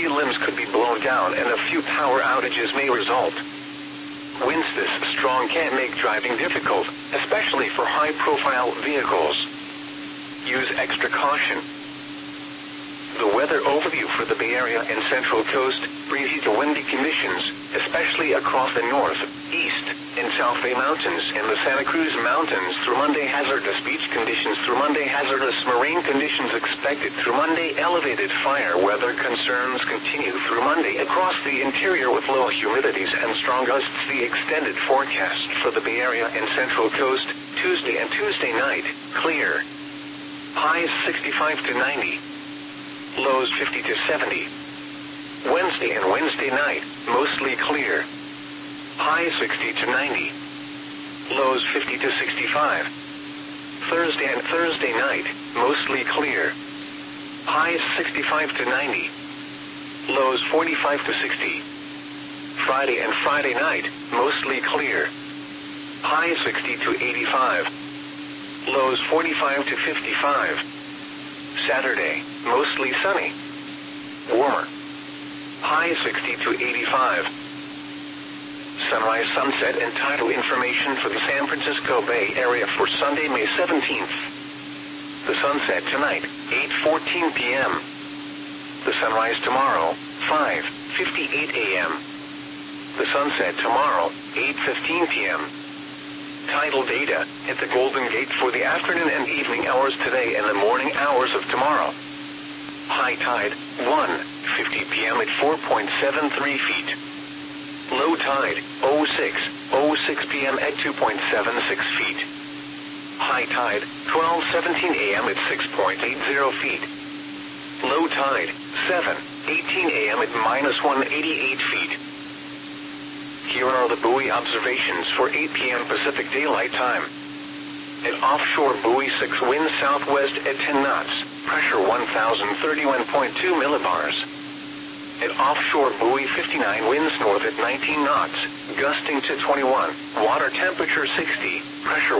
tree limbs could be blown down and a few power outages may result. Winds this strong can make driving difficult, especially for high-profile vehicles. Use extra caution. The weather overview for the Bay Area and Central Coast: breezy to windy conditions, especially across the North, East, and South Bay Mountains and the Santa Cruz Mountains through Monday. Hazardous beach conditions through Monday. Hazardous marine conditions expected through Monday. Elevated fire weather concerns continue through Monday across the interior with low humidities and strong gusts. The extended forecast for the Bay Area and Central Coast: Tuesday and Tuesday night, clear. Highs 65 to 90. Lows 50 to 70. Wednesday and Wednesday night, mostly clear. Highs 60 to 90. Lows 50 to 65. Thursday and Thursday night, mostly clear. Highs 65 to 90. Lows 45 to 60. Friday and Friday night, mostly clear. Highs 60 to 85. Lows 45 to 55. Saturday, mostly sunny. Warmer. High 60 to 85. Sunrise, sunset, and tidal information for the San Francisco Bay Area for Sunday, May 17th. The sunset tonight, 8:14 p.m. The sunrise tomorrow, 5:58 a.m. The sunset tomorrow, 8:15 p.m. Tidal data at the Golden Gate for the afternoon and evening hours today and the morning hours of tomorrow. High tide, 1:50 p.m. at 4.73 feet. Low tide, 06:06 p.m. at 2.76 feet. High tide, 12:17 a.m. at 6.80 feet. Low tide, 7:18 a.m. at -188 feet. Here are the buoy observations for 8 p.m. Pacific Daylight Time. At offshore buoy 6, wind southwest at 10 knots, pressure 1,031.2 millibars. At offshore buoy 59, winds north at 19 knots, gusting to 21, water temperature 60, pressure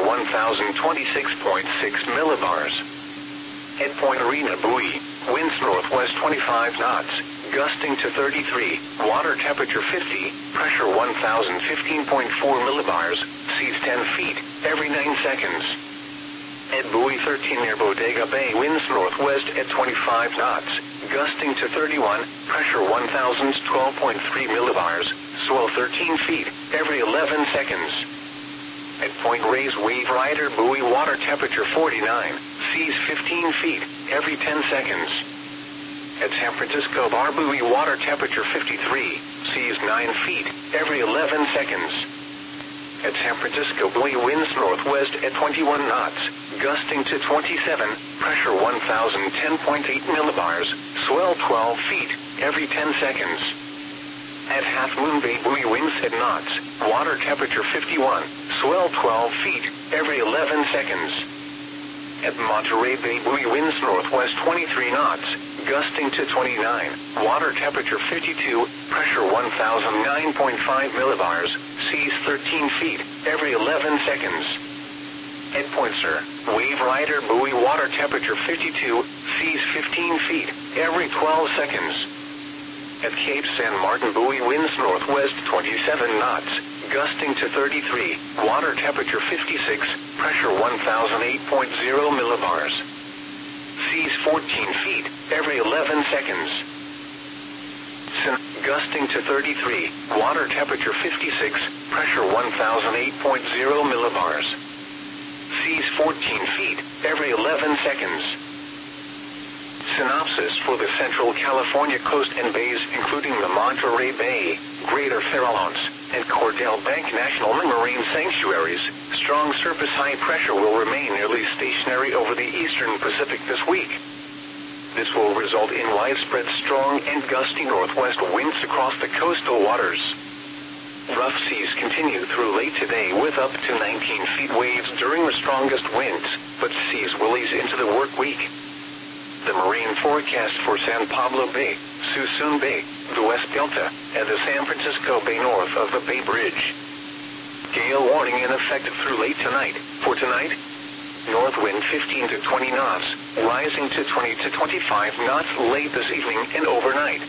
1,026.6 millibars. At Point Arena buoy, winds northwest 25 knots, gusting to 33, water temperature 50, pressure 1,015.4 millibars, seas 10 feet, every 9 seconds. At buoy 13 near Bodega Bay, winds northwest at 25 knots, gusting to 31, pressure 1,012.3 millibars, swell 13 feet, every 11 seconds. At Point Reyes Wave Rider buoy, water temperature 49, seas 15 feet, every 10 seconds. At San Francisco Bar buoy, water temperature 53, seas 9 feet, every 11 seconds. At San Francisco buoy, winds northwest at 21 knots, gusting to 27, pressure 1,010.8 millibars, swell 12 feet, every 10 seconds. At Half Moon Bay buoy, winds at knots, water temperature 51, swell 12 feet, every 11 seconds. At Monterey Bay buoy, winds northwest 23 knots, gusting to 29, water temperature 52, pressure 1,009.5 millibars, seas 13 feet, every 11 seconds. At Point Sur, Wave Rider buoy, water temperature 52, seas 15 feet, every 12 seconds. At Cape San Martin buoy, winds northwest 27 knots, gusting to 33, water temperature 56, pressure 1,008.0 millibars. Seas 14 feet, every 11 seconds. Gusting to 33, water temperature 56, pressure 1,008.0 millibars. Seas 14 feet, every 11 seconds. Synopsis for the Central California coast and bays, including the Monterey Bay, Greater Farallones, and Cordell Bank National Marine Sanctuaries. Strong surface high pressure will remain nearly stationary over the eastern Pacific this week. This will result in widespread strong and gusty northwest winds across the coastal waters. Rough seas continue through late today with up to 19 feet waves during the strongest winds, but seas will ease into the work week. The marine forecast for San Pablo Bay, Suisun Bay, the West Delta, and the San Francisco Bay north of the Bay Bridge. Gale warning in effect through late tonight. For tonight, north wind 15 to 20 knots, rising to 20 to 25 knots late this evening and overnight.